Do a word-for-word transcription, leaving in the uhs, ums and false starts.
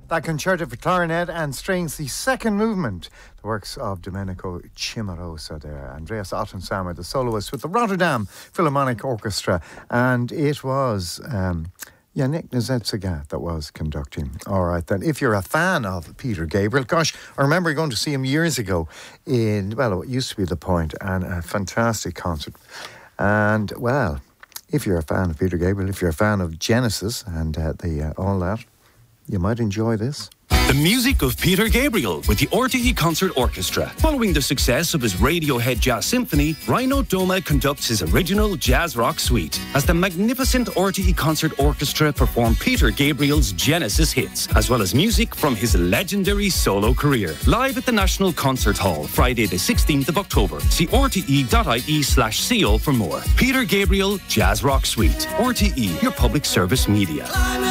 That concerto for clarinet and strings, the second movement, the works of Domenico Cimarosa there. Andreas Ottensamer, the soloist with the Rotterdam Philharmonic Orchestra. And it was um, Yannick Nézet-Séguin that was conducting. All right, then. If you're a fan of Peter Gabriel, gosh, I remember going to see him years ago in, well, it used to be The Point, and a fantastic concert. And, well, if you're a fan of Peter Gabriel, if you're a fan of Genesis and uh, the uh, all that, you might enjoy this. The music of Peter Gabriel with the R T E Concert Orchestra. Following the success of his Radiohead Jazz Symphony, Rhino Doma conducts his original jazz rock suite as the magnificent R T E Concert Orchestra perform Peter Gabriel's Genesis hits, as well as music from his legendary solo career. Live at the National Concert Hall, Friday the sixteenth of October. See R T E dot I E slash C O for more. Peter Gabriel Jazz Rock Suite. R T E, your public service media.